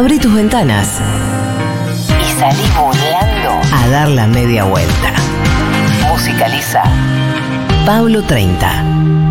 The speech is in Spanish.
Abrí tus ventanas y salí volando a dar la media vuelta. Musicaliza Pablo 30.